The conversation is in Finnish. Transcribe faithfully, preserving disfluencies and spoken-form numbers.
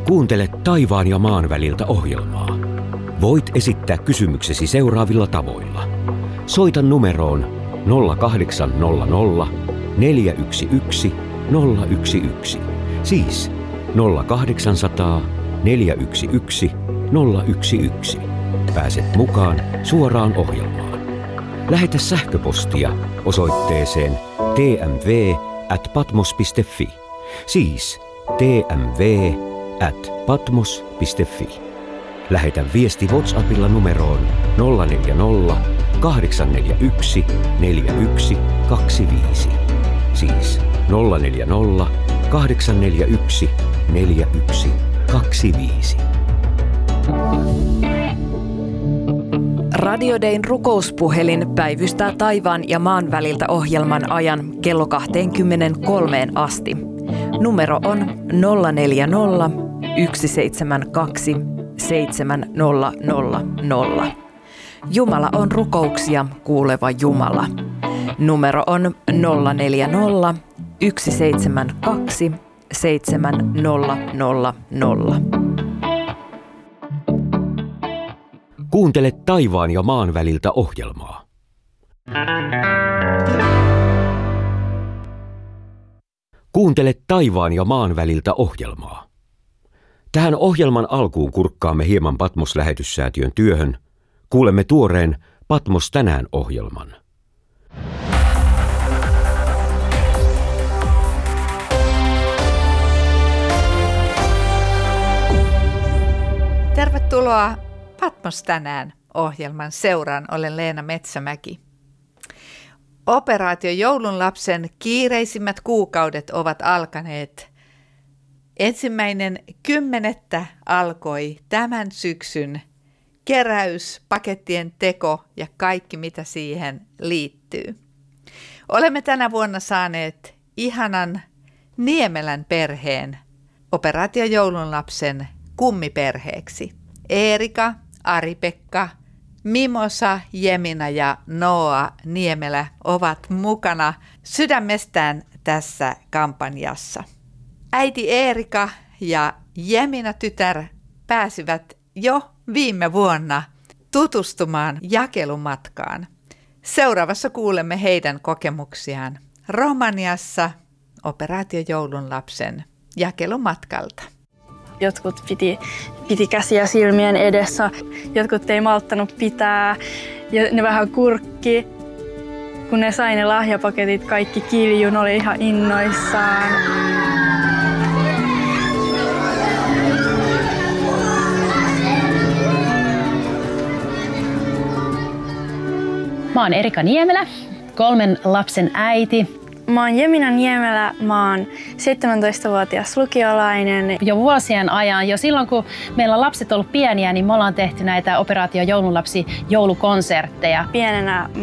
Kuuntele taivaan ja maan väliltä ohjelmaa. Voit esittää kysymyksesi seuraavilla tavoilla. Soita numeroon nolla kahdeksan nolla nolla neljä yksi yksi nolla yksi yksi. Siis nolla kahdeksansataa neljä yksi yksi nolla yksi yksi. Pääset mukaan suoraan ohjelmaan. Lähetä sähköpostia osoitteeseen t m v at patmos piste f i. Siis t m v at patmos piste f i. Lähetä viesti WhatsAppilla numeroon nolla neljä nolla kahdeksan neljä yksi neljä yksi kaksi viisi. Siis nolla neljä nolla kahdeksan neljä yksi neljä yksi kaksi viisi. Radio Dayn rukouspuhelin päivystää taivaan ja maan väliltä ohjelman ajan kello kaksikymmentäkolme asti. Numero on nolla neljä nolla yksi seitsemän kaksi seitsemän nolla nolla nolla. Jumala on rukouksia kuuleva Jumala. Numero on nolla neljä nolla yksi seitsemän kaksi seitsemän nolla nolla nolla. Kuuntele taivaan ja maan väliltä ohjelmaa. Kuuntele taivaan ja maan väliltä ohjelmaa. Tähän ohjelman alkuun kurkkaamme hieman Patmos-lähetyssäätiön työhön. Kuulemme tuoreen Patmos tänään -ohjelman. Tervetuloa Patmos tänään -ohjelman seuraan. Olen Leena Metsämäki. Operaatio Joulunlapsen kiireisimmät kuukaudet ovat alkaneet. Ensimmäinen kymmenettä alkoi tämän syksyn keräys, pakettien teko ja kaikki mitä siihen liittyy. Olemme tänä vuonna saaneet ihanan Niemelän perheen Operaatio Joulunlapsen kummiperheeksi. Eerika, Ari-Pekka, Mimosa, Jemina ja Noa Niemelä ovat mukana sydämestään tässä kampanjassa. Äiti Eerika ja Jemina tytär pääsivät jo viime vuonna tutustumaan jakelumatkaan. Seuraavassa kuulemme heidän kokemuksiaan Romaniassa Operaatio Joulunlapsen jakelumatkalta. Jotkut piti, piti käsiä silmien edessä, jotkut ei malttanut pitää ja ne vähän kurkki. Kun ne sai ne lahjapaketit kaikki kiljun, oli ihan innoissaan. Mä oon Erika Niemelä, kolmen lapsen äiti. Mä oon Jemina Niemelä, mä oon seitsemäntoistavuotias lukiolainen. Jo vuosien ajan, jo silloin kun meillä on lapset ollut pieniä, niin me ollaan tehty näitä Operaatio Joulunlapsi joulukonsertteja. Pienenä